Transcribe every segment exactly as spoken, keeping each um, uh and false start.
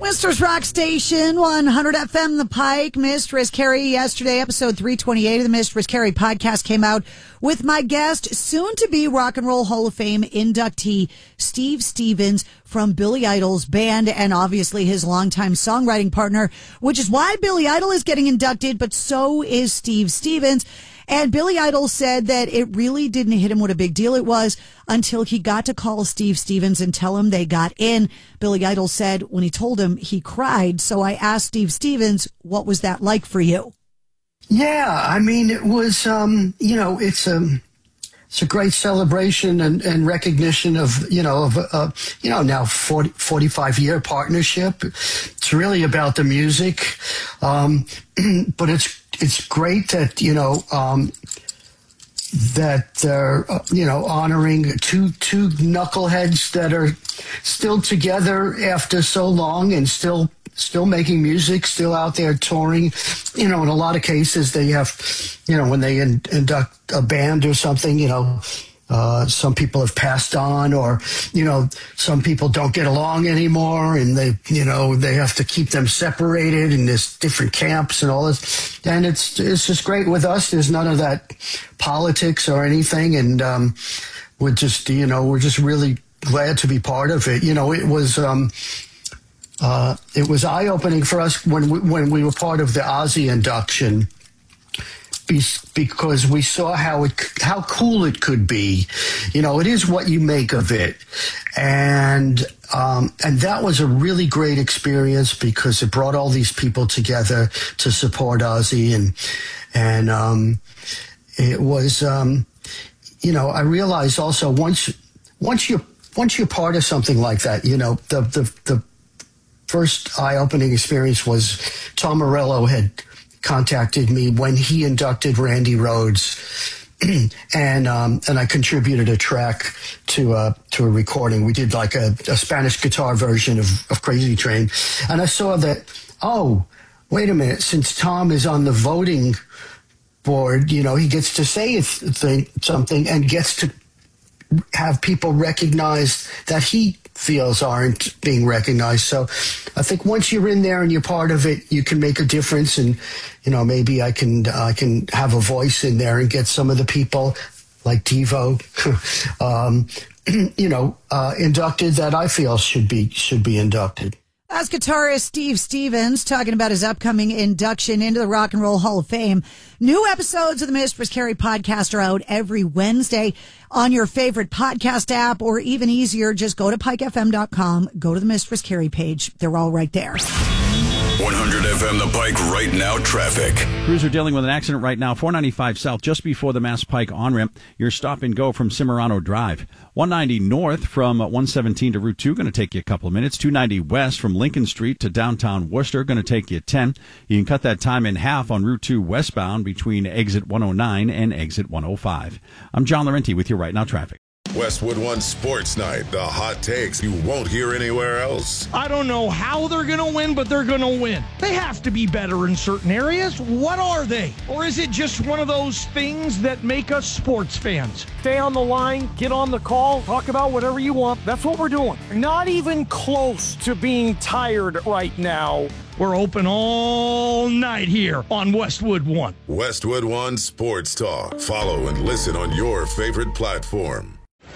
Worcester's Rock Station, one hundred F M, The Pike. Mistress Carrie, yesterday, episode three twenty-eight of the Mistress Carrie podcast came out with my guest, soon-to-be Rock and Roll Hall of Fame inductee, Steve Stevens from Billy Idol's band, and obviously his longtime songwriting partner, which is why Billy Idol is getting inducted, but so is Steve Stevens. And Billy Idol said that it really didn't hit him what a big deal it was until he got to call Steve Stevens and tell him they got in. Billy Idol said when he told him, he cried. So I asked Steve Stevens, what was that like for you? Yeah, I mean, it was, um, you know, it's a, it's a great celebration and, and recognition of, you know, of, uh, you know, now forty, forty-five year partnership. It's really about the music. Um, but it's, it's great that, you know, um, that they're, uh, you know, honoring two, two knuckleheads that are still together after so long and still, still making music, still out there touring. You know, in a lot of cases they have, you know, when they in, induct a band or something, you know, uh, some people have passed on, or, you know, some people don't get along anymore and they, you know, they have to keep them separated in this different camps and all this. And it's, it's just great with us. There's none of that politics or anything. And, um, we're just, you know, we're just really glad to be part of it. You know, it was, um, uh, it was eye-opening for us when we, when we were part of the Ozzy induction, because we saw how it, how cool it could be. You know, it is what you make of it. And, um, and that was a really great experience because it brought all these people together to support Ozzy. And, and, um, it was, um, you know, I realized also once, once you're, once you're part of something like that, you know, the, the, the first eye-opening experience was Tom Morello had contacted me when he inducted Randy Rhoads, and um, and I contributed a track to uh, to a recording. We did like a, a Spanish guitar version of, of Crazy Train, and I saw that, oh, wait a minute, since Tom is on the voting board, you know, he gets to say a thing, something and gets to have people recognize that he feels aren't being recognized. So I think once you're in there and you're part of it, you can make a difference. And, you know, maybe I can, I can have a voice in there and get some of the people like Devo, um, you know, uh, inducted that I feel should be, should be inducted. That's guitarist Steve Stevens talking about his upcoming induction into the Rock and Roll Hall of Fame. New episodes of the Mistress Carrie podcast are out every Wednesday on your favorite podcast app, or even easier, just go to pike f m dot com, go to the Mistress Carrie page. They're all right there. one hundred F M The Pike right now traffic. Crews are dealing with an accident right now. four ninety-five south, just before the Mass Pike on-ramp. Your stop and go from Cimarano Drive. one ninety north from one seventeen to Route two, going to take you a couple of minutes. two ninety west from Lincoln Street to downtown Worcester, going to take you ten. You can cut that time in half on Route two westbound between exit one oh nine and exit one oh five. I'm John Laurenti with your right now traffic. Westwood One Sports Night, the hot takes you won't hear anywhere else. I don't know how they're going to win, but they're going to win. They have to be better in certain areas. What are they? Or is it just one of those things that make us sports fans? Stay on the line, get on the call, talk about whatever you want. That's what we're doing. Not even close to being tired right now. We're open all night here on Westwood One. Westwood One Sports Talk. Follow and listen on your favorite platform.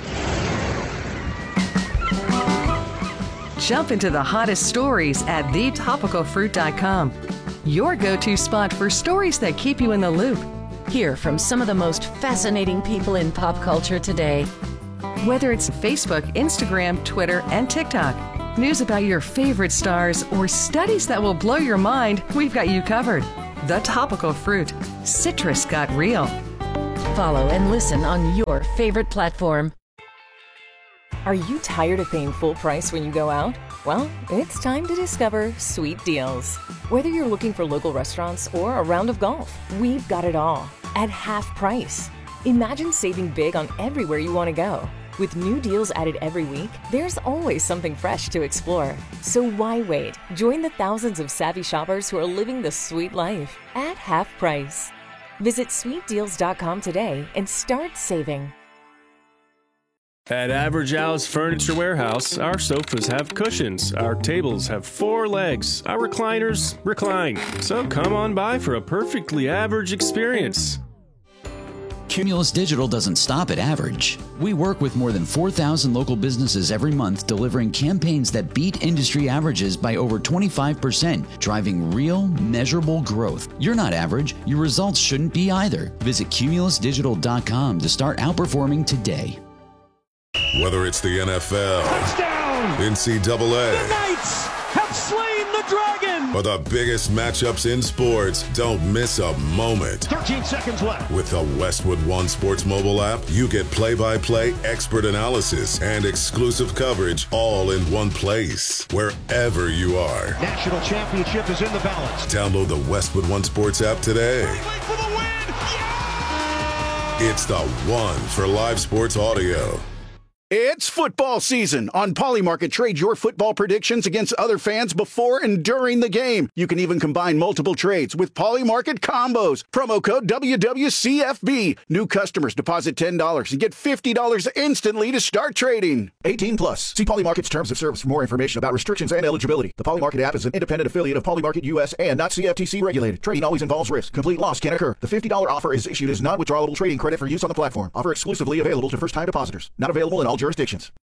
Jump into the hottest stories at the topical fruit dot com. Your go-to spot for stories that keep you in the loop. Hear from some of the most fascinating people in pop culture today. Whether it's Facebook, Instagram, Twitter, and TikTok, news about your favorite stars, or studies that will blow your mind, we've got you covered. The Topical Fruit. Citrus got real. Follow and listen on your favorite platform. Are you tired of paying full price when you go out? Well, it's time to discover Sweet Deals. Whether you're looking for local restaurants or a round of golf, we've got it all at half price. Imagine saving big on everywhere you want to go. With new deals added every week, there's always something fresh to explore. So why wait? Join the thousands of savvy shoppers who are living the sweet life at half price. Visit sweet deals dot com today and start saving. At Average Alice Furniture Warehouse, our sofas have cushions, our tables have four legs, our recliners recline. So come on by for a perfectly average experience. Cumulus Digital doesn't stop at average. We work with more than four thousand local businesses every month, delivering campaigns that beat industry averages by over twenty-five percent, driving real, measurable growth. You're not average. Your results shouldn't be either. Visit cumulus digital dot com to start outperforming today. Whether it's the N F L, Touchdown! N C double A, The Knights have slain the dragon! or the biggest matchups in sports, don't miss a moment. thirteen seconds left. With the Westwood One Sports mobile app, you get play-by-play, expert analysis, and exclusive coverage all in one place, wherever you are. National championship is in the balance. Download the Westwood One Sports app today. For the win! Yeah! It's the one for live sports audio. It's football season. On Polymarket, trade your football predictions against other fans before and during the game. You can even combine multiple trades with Polymarket combos. Promo code W W C F B. New customers deposit ten dollars and get fifty dollars instantly to start trading. eighteen plus. See Polymarket's terms of service for more information about restrictions and eligibility. The Polymarket app is an independent affiliate of Polymarket U S and not C F T C regulated. Trading always involves risk. Complete loss can occur. The fifty dollars offer is issued as non-withdrawable trading credit for use on the platform. Offer exclusively available to first-time depositors. Not available in all jurisdictions.